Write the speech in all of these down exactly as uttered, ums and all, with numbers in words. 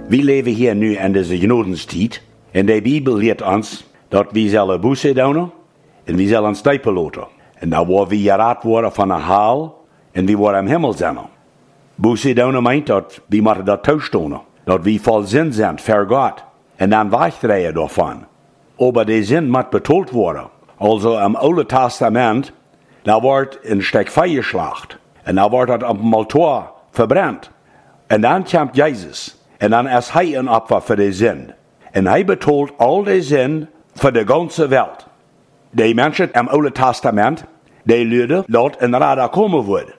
Wir leben hier nu in deze Gnodenstijd. En de Bibel leert ons dat we zullen bussen doen en we zullen stijpen laten. En dan worden we geraad worden van een haal en we worden im Himmel zijn. Bussen doen meint dat we moeten dat toestonen. Dat we vol zin zijn voor God. En dan wegdraaien daarvan. Aber die zin moet betoeld worden. Also im Oude Testament, da wordt een stuk Feuer geslacht. En dan wordt dat op een altaar verbrannt. En dan komt Jezus. En dan is hij een opfer voor de zin. En hij betoelt al die zin voor de ganze wereld. Die mensen im Oude Testament, die leerden dat een Radar komen wordt.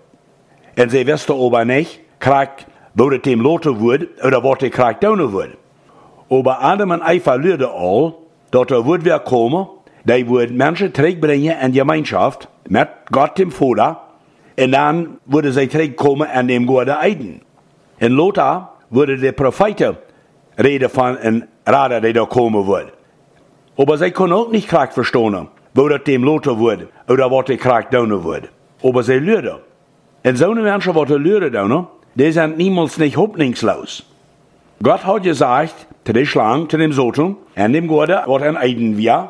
En ze wisten aber niet, krijg, wordt het hem laten worden, of wat hij krijgt doen wordt. Aber Adam en Eva leerden al, dat er wordt weer komen, die wordt mensen terugbrengen in gemeenschap met God dem Vader. En dan worden zij terugkomen en dem Gode eiden. In Lothar worden de profeten reden van een Radar, die daar komen wordt. Aber zij kon ook niet graag verstaan, wo dat dem Lothar wordt, oder wat hij graag doen wordt. Aber zij leerden. En zo'n mensen wat er leerden doen, die zijn niemals niet hoffnungslos. Gott hat gesagt, zu der Schlange, zu dem Satan, en dem Gode, wat een eiden wir,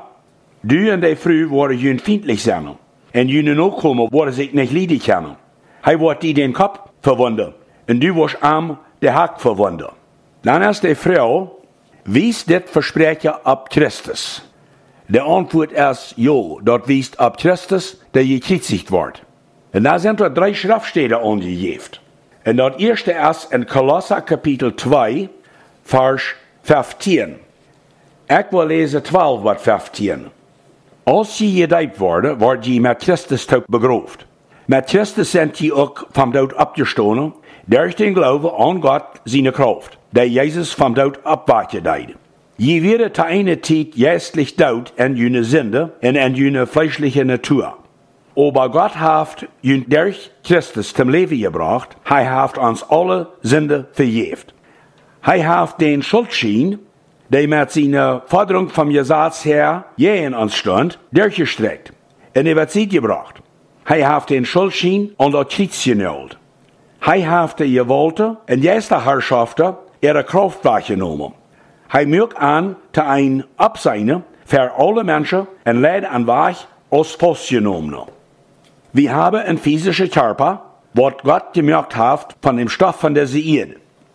du en die Frau worden jün feindlich sein. En jüne nachkommen, worden sich nicht liedig können. Hij wordt die den Kopf verwunden, en du wirst arm der Hack verwunden. Dan ist die Frau, wies dit versprechen ab Christus. De antwoord is, jo, dat wiest ab Christus, der gekreuzigt wordt. En daar sind er drei Schriftstellen angegeven. En dat eerste is in Kolosser Kapitel twee, vers vijftien. Ik wil lezen twaalf wat vijftien. Als je gedoopt wordt, word je met Christus ook begroofd. Met Christus sind je ook van dood opgestaan, durch den Glauben an Gott seine Kraft, der Jesus vom Tod abweichen deed. Je werden te einer Zeit geistlich dood in jene Sünde und in jene fleischliche Natur. Aber Gott hat jün durch Christus zum Leben gebracht, er hat uns alle Sünde vergeben. Er hat den Schuldschein, der mit seiner Forderung vom Gesetz her gegen uns stand, durchgestreckt und er wird Zeit gebracht. Er hat den Schuldschein an das Kreuz genagelt. Hij heeft de gewollte en jeste Herrschaften ihre Kraft wahrgenommen. Hij mögt an te ein Abseine für alle Menschen en leidt an Weg als festgenommen. Wir haben ein physischer Körper, wat Gott gemerkt hat von dem Stoff von der Erde.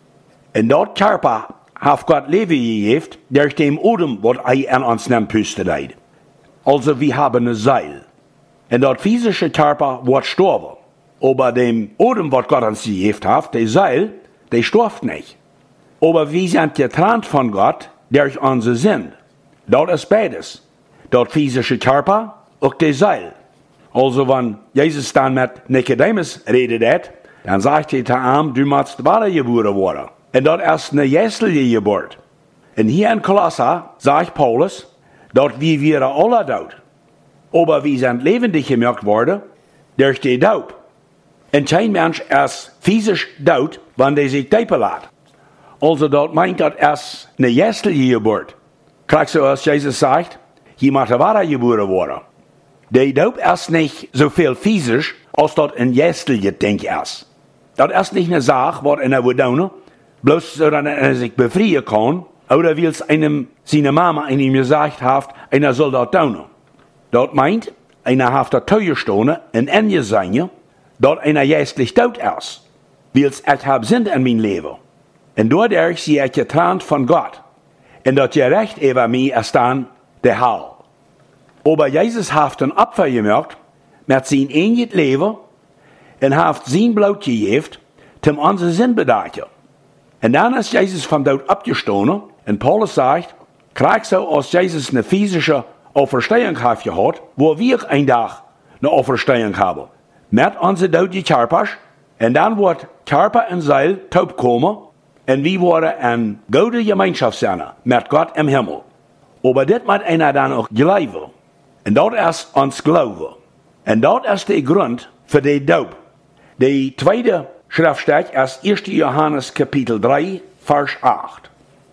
In dort Körper hat Gott Leben gegeben durch den Odem, wat er an uns nimmt puste leid. Also wir haben eine Seil. In dort physische Körper wird sterben. Aber dem Odem, was Gott uns gegeben hat, der Seil, der stirbt nicht. Aber wir sind getrennt von Gott durch unsere Sinn. Dort ist beides. Dort physische Körper und der Seil. Also wenn Jesus dann mit Nikodemus redet, dann sagt er zu ihm, du musst wiedergeboren werden. Und dort ist eine geistliche Geburt. Und hier in Kolosser sagt Paulus, dort wir wir alle dort. Aber wir sind lebendig gemacht worden durch die Taufe. En kein Mensch ist physisch dood, wann der sich taufen lässt. Also dort meint dat es eine geistliche Geburt. Kriegst du, als Jesus sagt, je moet wiedergeboren worden. Die Taufe ist nicht so viel physisch, als dort ein geistliche Ding ist. Das ist nicht eine Sache, was einer will tun, bloß so, dass er sich befreien kann, oder weil es einem seine Mama einem gesagt hat, einer soll das tun. Dort meint, einer hat das Teuerstone in Ende sein, dat einer geistlich dood is. Wils ik heb zin in mijn leven. En doordat zie ik getrennt van God. En dat je recht over mij is dan de hel. Aber Jesus heeft een opfer gemaakt met zijn eigen leven en heeft zijn bloed gegeven om onze zin bedachten. En dan is Jesus van dood opgestaan en Paulus zegt, krijg zo als Jesus een physische Auferstehung heeft gehad, wo wir een dag een Auferstehung hebben. Met onze dode Körpers, en dan wordt Körper en Seil taub komen, en we worden een goede gemeenschap zijn met God im Himmel. Aber dit moet einer dan ook geloven. En dat is ons geloven. En dat is de grond voor de doop. De tweede schriftstuk is eerste Johannes Kapitel drei, Vers acht.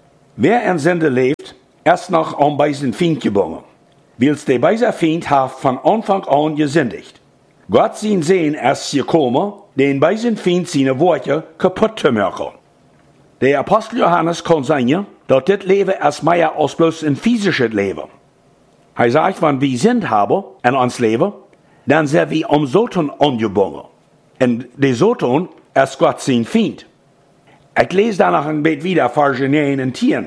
Wer in Sünde lebt, ist noch an bei zijn Feind gebunden. Wils de bij zijn Feind heeft van Anfang an gesündigt. Gott sein Sehen ist gekommen, den bei seinen Feind seine Worte kaputt zu machen. Der Apostel Johannes kann sagen, dass das Leben erst mehr als bloß ein physisches Leben. Er sagt, wenn wir Sinn haben in uns Leben, dann sind wir um Satan angebunden. Und der Satan ist Gott sein Feind. Ich lese danach ein bisschen wieder Vers neun und zehn.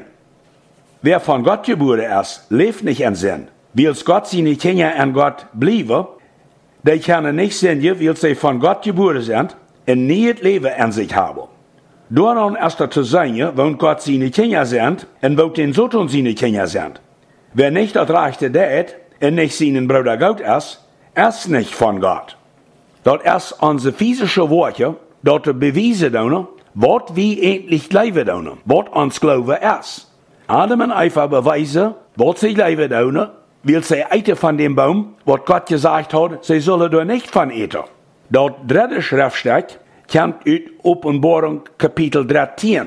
Wer von Gott geboren ist, lebt nicht in Sinn. Weil Gott seine Kinder an Gott bleiben, die können nicht sündigen, weil sie von Gott geboren sind und nie das Leben an sich haben. Daran ist er zu sagen, wenn Gott seine Kinder sind und wo den Satan seine Kinder sind. Wer nicht das Rechte tät und nicht seinen Bruder Gott ist, ist nicht von Gott. Das ist unsere physische Worte, dort beweisen tun, was wir endlich leben tun, was uns Glaube ist. Adam und Eva beweisen, was sie leben tun, weil sie eiten von dem Baum, was Gott gesagt hat, sie sollen da nicht von eten. Dort dritte Schriftstück kommt aus Offenbarung Kapitel dreizehn.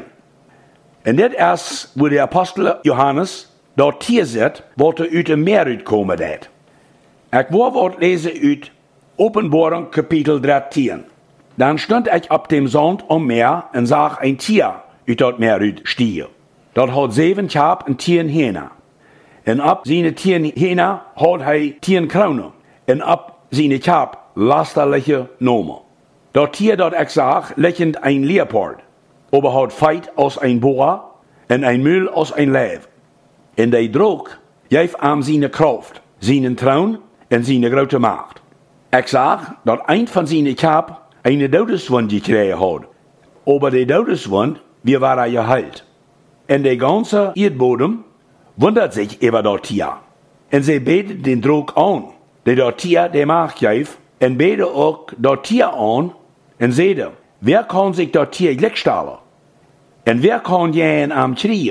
Und das ist, wo der Apostel Johannes dort hier sitzt, was er aus dem Meer kommen hat. Ich will was lesen aus Offenbarung Kapitel dreizehn. Dann stand ich ab dem Sand am Meer und sah ein Tier aus dem Meer stiegen. Dort hat sieben Kap und zehn Hähne. Und ab seine zehn Hähne hat er zehn Krone. Und ab seine Kap lasterliche Nome. Dort hier, dort ich sah, lächelnd ein Leopard. Aber hat Feit aus ein Boa und ein Müll aus ein Leib. Und der Druck gab ihm seine Kraft, seinen Thron und seine große Macht. Ich sah, dass ein von seinen Kap eine Todeswund gekriegt hat. Aber die Todeswund, wie war er geheilt. Und der ganze Erdboden wundert sich über das Tier. Und sie betet den Druck an, der das Tier der Macht gibt, und betet auch das Tier an, und sagt, wer kann sich das Tier gleichstellen? Und wer kann jeden am schreien?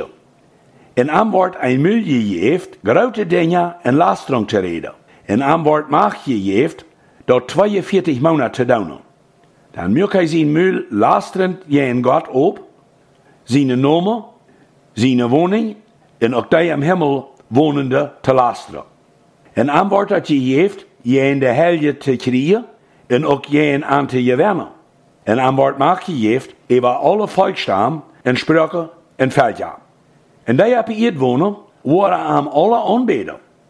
Und am wird ein Müll gegeben, große Dinge und Lasterung zu reden. Und am wird Macht gegeben, dort zweiundvierzig Monate dauern. Dann mögt er sein Müll lasternd jeden Gott ob, seine Nome, seine Wohnung und auch die im Himmel wohnende zu lasteren. Und am wird er gegeben, jeden der Helge zu kriegen und auch jeden an zu gewinnen. Und am wird Macht gegeben, über alle Volksstammen und Sprachen und Völker. Und die auf ihr wohnen, waren am alle anbeten.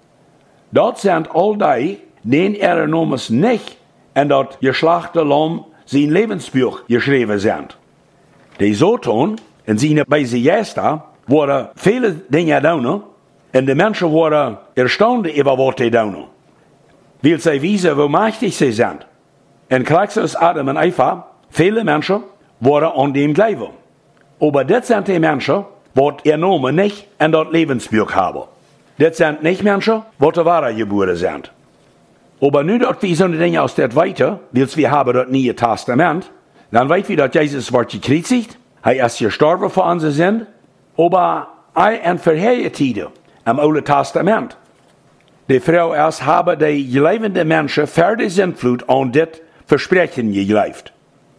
Dort sind all die, denen ihre Namen nicht in das geschlachte Lamm sein Lebensbuch geschrieben sind. Die Satan und seine beiden Gäste waren viele Dinge tun, und die Menschen waren erstaunt über was sie tun. Weil sie wissen, wie mächtig sie sind. Und Christus, Adam und Eva, viele Menschen waren an dem Glauben. Aber das sind die Menschen, die ihr Namen nicht in das Lebensbuch haben. Das sind nicht Menschen, die der Wahre geboren sind. Aber nur, dass wir so eine Dinge aus der weiter, weil wir haben das Neue Testament, dann weit wir, dass Jesus wird gekreuzigt, er ist gestorben für unsere Sinn, aber er in vorherige Tiden im Alten Testament. Die Frau erst habe die gelebenden Menschen für die Sintflut an das Versprechen geglaubt.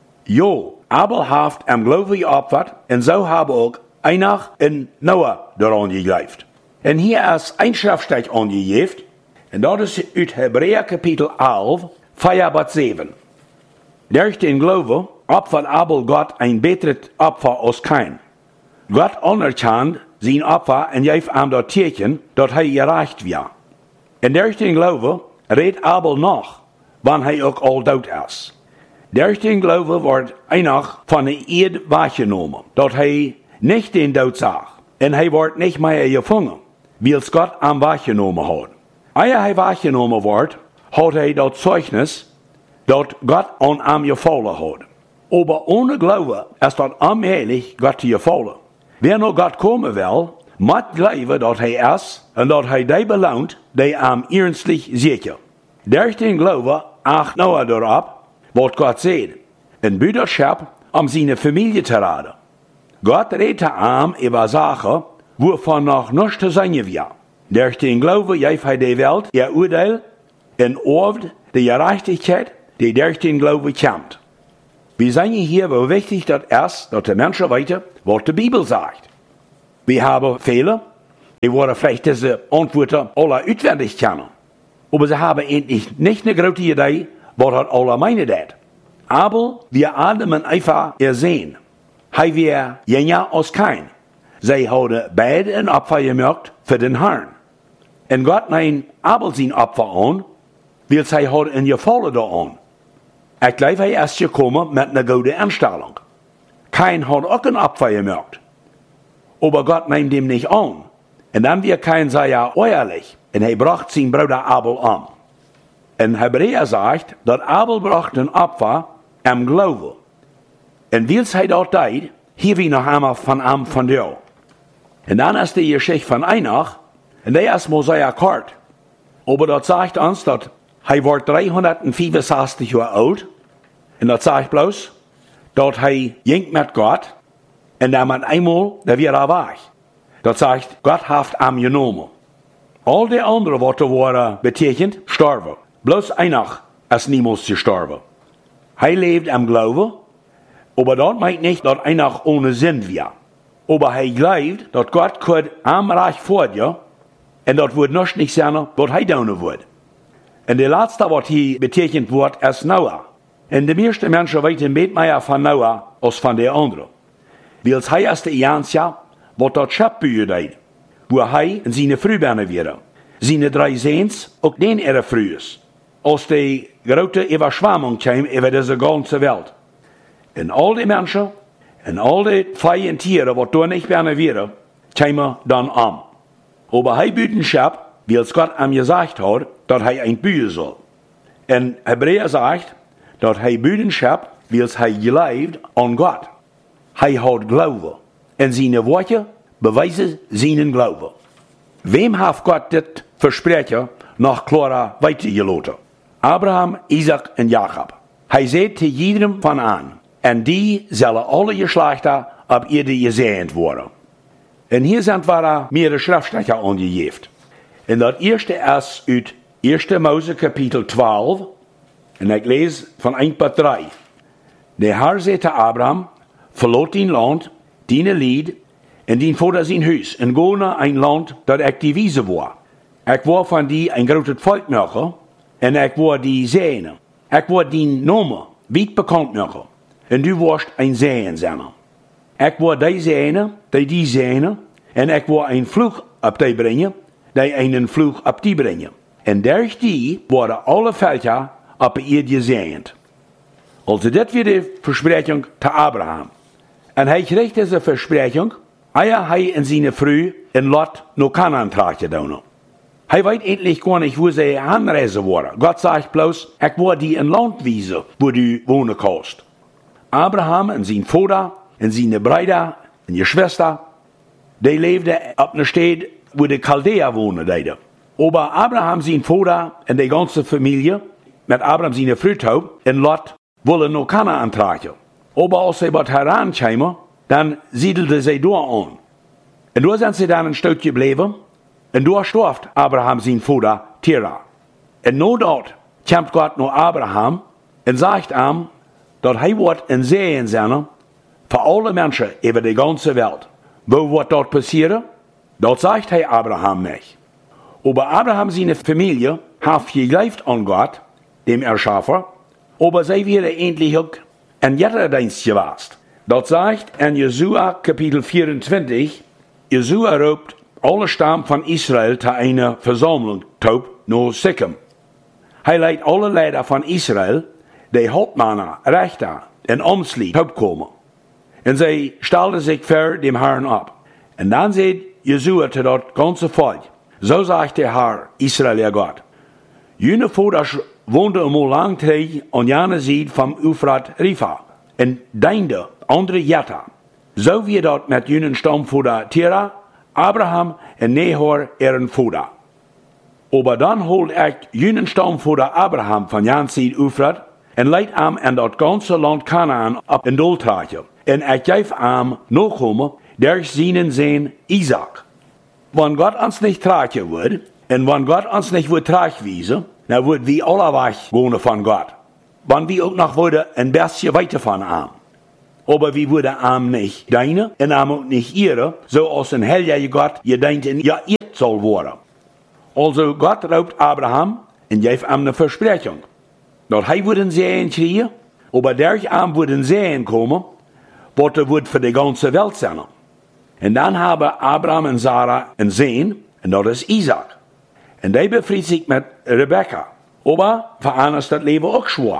Jo, Abel hat am Glauben geopfert und so habe auch einer in Noah daran geglaubt. Und hier ist ein Schriftstück angegeben, und das ist aus Hebräer Kapitel elf, vier bis sieben. Durch den Glauben opfert Abel Gott ein besseres Opfer als Kain. Gott anerkannt sein Opfer und gab ihm das Tierchen, das er gereicht war. Und durch den Glauben redet Abel noch, wann er auch all tot ist. Durch den Glauben wird einer von der Erde wahrgenommen, dass er nicht den Tod sah. Und er wird nicht mehr gefangen, weil es Gott am wahrgenommen hat. Als er wahrgenommen wird, hat er das Zeugnis, dass Gott an ihm gefallen hat. Aber ohne Glaube ist das allmählich Gott gefallen. Wer nur Gott kommen will, muss glauben, dass er ist und dass er die belohnt, die ihm ernstlich sicher. Durch den Glauben acht Noah darauf, was Gott sagt, in Brüderschaft, um seine Familie zu retten. Gott redete ihm über Sachen, wovon noch nichts zu sagen war. Durch den Glauben gab er der Welt ihr Urteil und oft die Gerechtigkeit, die durch den Glauben kommt. Wir sehen hier, wie wichtig das ist, dass die Menschen weiter, was die Bibel sagt. Wir haben Fehler, die wollen vielleicht diese Antworten alle auswendig kennen. Aber sie haben endlich nicht eine große Idee, was das alle meinen. Aber wir Adam und Eva ersehen, Hij weer jener als Kain. Zij hadden beide een Opfer gemacht für den Herrn. En Gott neemt Abel zijn Opfer aan, weil zij hadden een gevallen daaraan. Ik geloof hij is gekomen met een goede instelling. Kain had ook een Opfer gemacht. Aber Gott neemt hem nicht an. En dan weer Kain sei ja ehrlich. En hij bracht zijn Bruder Abel an. En Hebräer sagt, dat Abel bracht een Opfer am Glauben. En weil hij dat deed, hier wie nog einmal van am van jou. En dan is die Geschichte van Einach, en die is Mosaia kort. Aber dat sagt uns, dat hij wordt driehonderdvierenzestig jaar oud. En dat zegt bloß, dat hij ging met God. En dan met eenmaal, daar weer er weg. Dat zegt, God heeft hem genomen. Al die anderen wat er waren betekent, sterven. Bloß Einach is niemals gestorben. Hij leeft am Glauben, aber dat meint nicht, dat Einach ohne Sinn wir. Aber hij glaubt, dat Gott kunt am Reich vor dir, en dat wordt nog niet zijn wat hij doen wordt. En de laatste wat hier betekent wordt, is Noah. En de meeste mensen weten meer meer van Noah als van de anderen. Wils hij is de eerste wat dat schepbuur deed, waar hij en zijn vrouw binnen werden. Zijn drie zoons ook den ihre vrouwen. Als de grote Überschwemmung kwam over deze ganze Welt. En al die mensen, en al die Vieh en Tiere, wat door niet binnen werden, kwamen dan aan. Aber hij buiten schep, wils Gott hem gezegd had, dat hij een buur zal. En Hebräer zegt, dat hij buiten schep, wils hij gelooft aan God. Hij had Glauben. En zijn woorden bewijzen zijn Glauben. Wem heeft God dit versprechen nog klarer weitergelaten? Abraham, Isaac en Jacob. Hij zei te iedereen van aan, en die zullen alle geslachten op ieder gezegend worden. En hier zijn we meerdere schriftstukken aangegeven. En dat eerste is uit eerste Mose kapitel twaalf, en ik lees van één tot drie. De Heer zei te Abraham, verlaat dien land, dien lied, en dien vader zijn huis, en ga naar een land dat ik die wijzen wou. Ik wou van die een groot volk maken, en ik wou die zegenen. Ik wou die namen wijd bekend maken, en du warst een zegen zijn. Ik wou die zegenen, die die zegenen, en ik wou een vloeg op die brengen, die een vloeg op die brengen. En durch die worden alle volken op ihr gezegend. Also dit weer de verspreching te Abraham. En hij kreeg deze verspreching, eer hij en zijn vrouw in Lot naar Kanaan terechtgedaan. Hij weet endlich gar nicht, wo sie anreisen worden. Gott sagt bloß, ik word die in land wijzen, wo du wohnen kannst. Abraham en zijn vader en zijn Brüder en je Schwester, die leefden op een stad, wo de Chaldea wonen deden. Aber Abraham zijn vader en de ganze familie, met Abraham zijn vrouw en Lot, willen naar Kanaan trekken. Aber als sie wat herankwamen, dan siedelden sie daar aan. En daar zijn ze dan een stuk gebleven, en daar stierf Abraham zijn vader Terah. En na dat komt God naar Abraham en zegt hem, dat hij wordt een zegen zijn voor alle mensen over de ganze Welt. Wo wordt dat passieren? Dat zegt hij Abraham niet. Aber Abraham zijn familie heeft geglaubt aan God, dem Erschaffer, aber zij werden endlich ook een Jetterdienst geweest. Dat zegt in Jesua kapitel vierentwintig, Jesua roept alle stam van Israël te een verzameling toe naar Sikkim. Hij leidt alle leider van Israël, de hoofdmannen, rechter en omslied opkomen. En zij stelden zich voor dem Herrn op. En dan zei Jesua te dat ganze volk, zo zegt de Herr, Israël ihr Gott, jene vaders woonden eenmaal lang terug aan jene zijde van Euphrat Rifa, en diende andere Jetta. Zo wie dat met jene stamvader Terah, Abraham en Nahor ihren vader. Aber dan holt ik jene stamvader Abraham van jene zijde Euphrat, en leidt hem in dat ganze land Kanaan op een doeltraatje. En ik geef hem nakomen durch zijn zoon Isaac. Wanneer God ons niet traatje wordt, en wanneer God ons niet wordt traagwijzen, dan worden we alle weg gaan van God. Wanneer we ook nog worden een beetje weiter van hem. Aber we worden hem niet dienen, en hem ook niet eren, zoals een heilige God je denkt en je eerd zal worden. Also God roept Abraham en geeft hem een verspreching. Dat hij wordt een zegen krijgen, aber durch hem wordt een zegen komen, was er wird für die ganze Welt sein. Und dann haben Abraham und Sarah einen Sohn, und das ist Isaac. Und der befriedet sich mit Rebekka. Aber für einen ist das Leben auch schwer.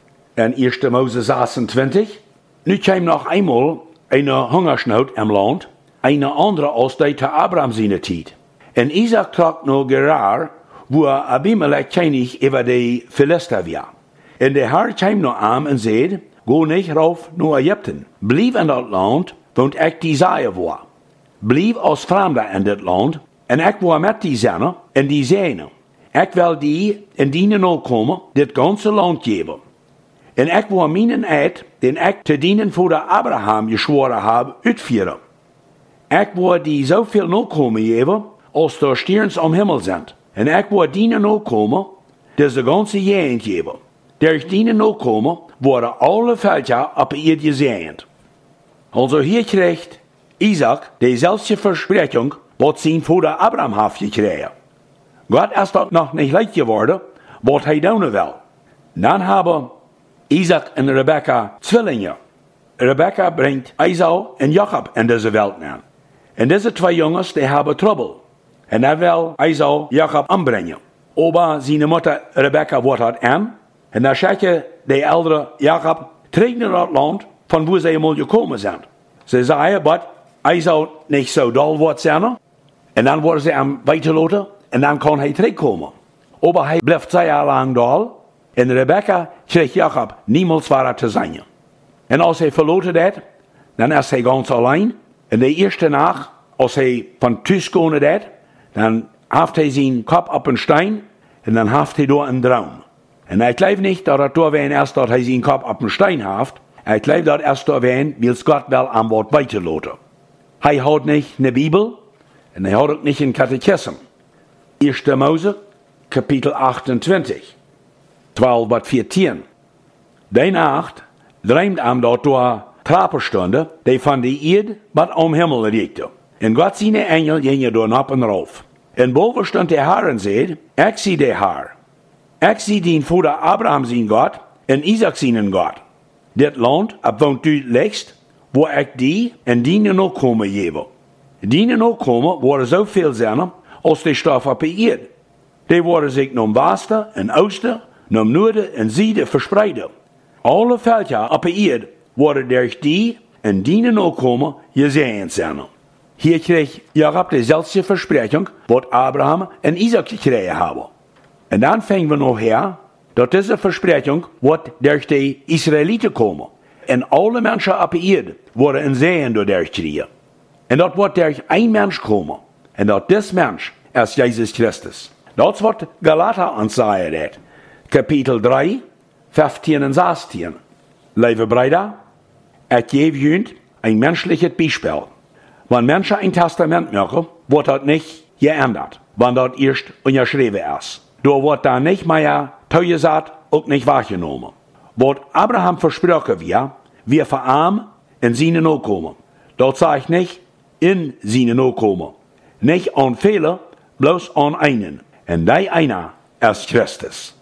In erster Mose sechsundzwanzig, nu kam noch einmal eine Hungersnot im Land, eine andere als die zu Abraham seine Zeit. Und Isaac trug noch Gerar, wo Abimelech König über die Philister war. Und der Herr kam noch an und sagte, geh nicht rauf nach Ägypten. Blieb in das Land, wo ich die Säue war. Blieb als Fremder in das Land, und ich war mit die Sonne und die Sehne. Ich will die in die nachkommen, das ganze Land geben. Und ich will meinen Eid, den ich zu dienen vor der Abraham geschworen habe, uitführen. Ich will die so viel nachkommen geben, als der Sterns am Himmel sind. Und ich will dienen nachkommen, das die ganze Gegend geben. Durch dienen nachkommen, worden alle Völker auf ihr gesehen. Also hier kriegt Isaac dieselbe Versprechung, was sein Vater Abraham hat gekriegt. Gott ist das noch nicht leicht geworden, was er tun will. Dann haben Isaac und Rebekka Zwillinge. Rebekka bringt Esau und Jakob in diese Welt an. Und diese zwei Jungs, die haben Trouble. Und er will Esau Jakob anbringen. Aber seine Mutter Rebekka wird das an. Und dann schickt der ältere Jakob terug in das Land, von wo sie einmal gekommen sind. Sie sagen, dass Esau nicht so doll wird sein. Und dann werden sie am weiterlassen. Und dann kann er zurückkommen. Aber er bleibt sehr lang da. Und Rebekka kriegt Jakob niemals weiter zu sein. Und als er verloren hat, dann ist er ganz allein. Und die erste Nacht, als er von Tisch gegangen hat, dann haft er seinen Kopf auf den Stein und dann haft er da einen Traum. Und ich glaube nicht, dass er da wäre, erst, dass er seinen Kopf auf den Stein haft. Ich glaube, dass er erst da wäre, weil es Gott will am Wort weiterlassen. Er hat nicht eine Bibel und er hat auch nicht einen Katechismus. erster Mose, Kapitel achtundzwanzig, zwölf bis vierzehn. Die Nacht träumt am dort durch Trappenstunde, die von der Erde bis am Himmel regte. Und Gott seine Engel gingen dort ab und rauf. Und boven stand der Herr und sagte, ich sehe der Herr. Ich sehe den Vater Abraham sein Gott und Isaac seinen Gott. Das Land, ab wo du legst, wo ich die und die Nachkommen gebe. Die Nachkommen worden so viel sein, als die Stoff auf der Erde. Die worden sich nach Westen und Osten, nach Norden und Süden verspreiden. Alle Völker auf der Erde worden durch die und die Nachkommen gesehen sein. Hier kriegt Jakob dieselbe Versprechung, was Abraham und Isaac gekriegt haben. Und dann fangen wir noch her, dass diese Versprechung wird durch die Israeliten kommen. Und alle Menschen auf der Erde werden in Sehen dadurch kriegen. Und das wird durch ein Mensch kommen. Und dat dis Mensch ist Jesus Christus. Das wird Galater uns sagen, Kapitel drei, fünfzehn und sechzehn. Liebe Brüder, ich gebe Ihnen ein menschliches Beispiel. Wenn Menschen ein Testament machen, wird das nicht geändert, wenn das erst unterschrieben ist. Da wird dann nicht mehr zugesagt und nicht wahrgenommen. Was Abraham versprochen wird, wir verarmen in seine Nachkommen. Das sagt nicht in seine Nachkommen. Nicht an viele, bloß an einen. Und der einer ist Christus.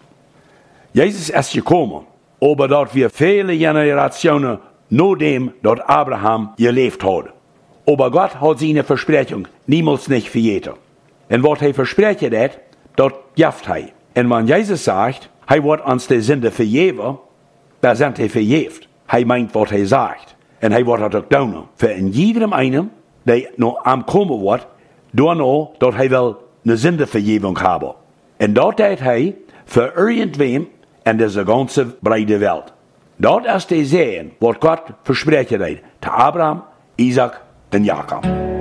Jesus ist gekommen, aber dort wir viele Generationen nur dem, dort Abraham gelebt hat. Aber Gott hat seine Versprechung niemals nicht vergessen. Und was er versprochen hat, dort jaft er. Und wenn Jesus sagt, er wird uns die Sünde vergeben, da sind er vergeben. Er meint, was er sagt. Und er wird das auch tun. Für in jedem einen, der noch am kommen wird, dadurch, dass er will eine Sündevergebung haben. Und das tut er für irgendwem in dieser ganzen breite Welt. Dort ist der Sehen, was Gott versprochen hat, zu Abraham, Isaac und Jakob.